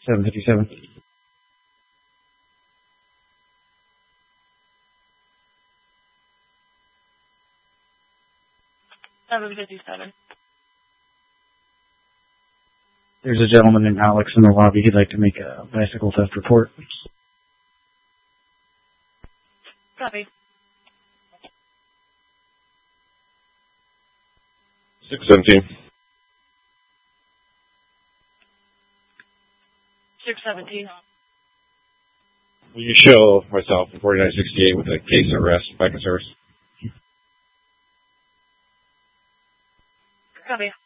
757. There's a gentleman named Alex in the lobby. He'd like to make a bicycle theft report. Copy. 617. 617. Will you show myself in 4968 with a case arrest by service? Copy.